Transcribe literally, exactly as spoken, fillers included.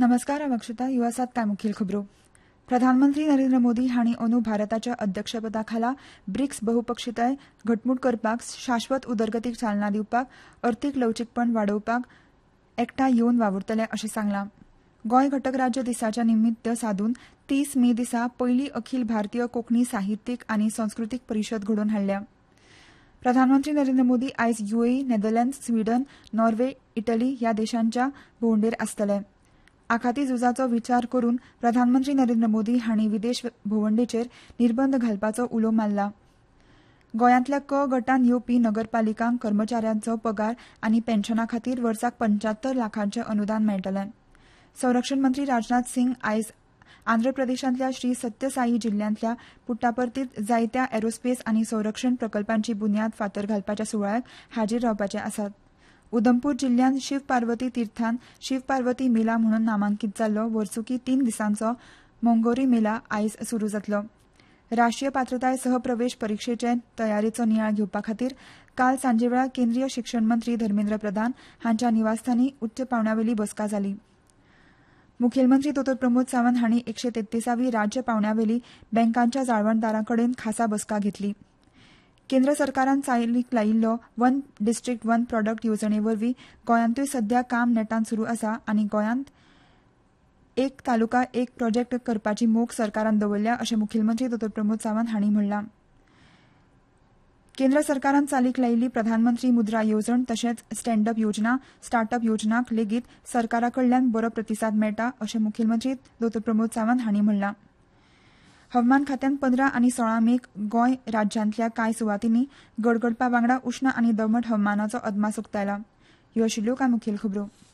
नमस्कार अक्षता यु आसात कांय मुखेल खबरो. प्रधानमंत्री नरेंद्र मोदी हांणी अंदू भारताच्या अध्यक्षपदा खाला ब्रिक्स बहुपक्षीयताय घटमूट करपाक, शाश्वत उदरगतीक चालना दिवपाक, अर्थीक लवचीकपण वाडोवपाक एकठांय येवन वावुरतले अशें सांगलां. गोंय घटक राज्य दिसाच्या निमित्त सादून तीस मे दिसा पयली अखील भारतीय कोंकणी साहित्यीक आनी संस्कृतीक परिशद घडोवन हाडल्या. प्रधानमंत्री नरेंद्र मोदी आयज UAE, Netherlands, Sweden, Norway, Italy ह्या देशांच्या भोंवडेर आसतले. आखाती झुजाचो विचार करून प्रधानमंत्री नरेंद्र मोदी हांणी विदेश भोंवडेचेर निर्बंध घालपाचो उलो मारला. गोंयांतल्या क गटांत येवपी नगरपालिकांक कर्मचाऱ्यांचो पगार आनी पेन्शना खातीर वर्साक पंच्यात्तर लाखांचें अनुदान मेळटलें. संरक्षण मंत्री राजनाथ सिंग आयज आंध्र प्रदेशांतल्या श्री सत्यसाई जिल्ल्यांतल्या पुट्टापर्थीत जायत्या एरोस्पेस आनी संरक्षण प्रकल्पांची बुन्याद फातर घालपाच्या सुवाळ्याक हाजीर रावपाचे आसात. उधमपूर जिल्ल्यांत शिव पार्वती तीर्थांत शिव पार्वती मेला म्हणून नामांकीत जाल्लो वर्सुकी तीन दिसांचो मोंगोरी मेला आयज सुरू जातलो. राष्ट्रीय पात्रताय सहप्रवेश परीक्षेचे तयारेचो नियाळ घेवपा खातीर काल सांजेवेळा केंद्रीय शिक्षण मंत्री धर्मेंद्र प्रधान हांच्या निवासस्थानी उच्च पांवड्यावेली बसका जाली. मुखेलमंत्री दोतोर प्रमोद सावंत हांणी एकशे तेत्तीसावी राज्य पांवड्यावेली बँकांच्या जाळवणदारां कडेन खासा बसका घेतली. केंद्र सरकारान चालीक लायिल्लो वन डिस्ट्रिक्ट वन प्रॉडक्ट येवजणे वरवीं गोंयांतूय सध्या काम नेटान सुरू आसा आनी गोंयांत एक तालुका एक प्रोजेक्ट करपाची मोख सरकारान दवरल्या अशें मुखेलमंत्री दोतोर प्रमोद सावंत हांणी म्हणलां. केंद्र सरकारान चालीक लायिल्ली प्रधानमंत्री मुद्रा येवजण तशेंच स्टँड अप योजना, स्टार्टअप योजनांक लेगीत सरकारा कडल्यान बरो प्रतिसाद मेळटा अशें मुखेलमंत्री दोतोर प्रमोद सावंत हांणी म्हणलां. हवामान खात्यान पंदरा आनी सोळा मेक गोंय राज्यांतल्या कांय सुवातींनी गडगडपा वांगडा उश्ण आनी दमट हवामानाचो अदमास उक्तायला. ह्यो आशिल्ल्यो कांय मुखेल खबरो.